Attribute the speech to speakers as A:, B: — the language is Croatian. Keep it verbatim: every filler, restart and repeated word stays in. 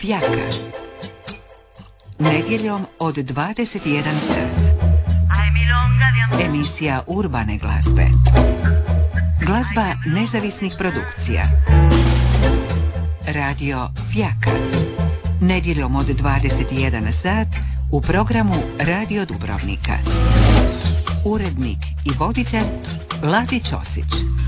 A: Fjaka. Nedjeljom od dvadeset i jedan sat. Emisija urbane glazbe. Glazba nezavisnih produkcija. Radio Fjaka. Nedjeljom od dvadeset i jedan sat u programu Radio Dubrovnika. Urednik i voditelj Ladi Ćosić.